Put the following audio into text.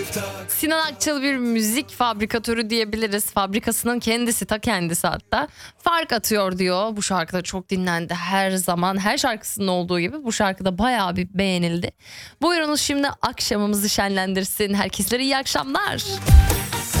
Sinan Akçıl bir müzik fabrikatörü diyebiliriz. Fabrikasının kendisi, ta kendisi hatta. Fark atıyor diyor. Bu şarkıda çok dinlendi her zaman. Her şarkısının olduğu gibi bu şarkıda bayağı bir beğenildi. Buyurunuz şimdi akşamımızı şenlendirsin. Herkeslere iyi akşamlar.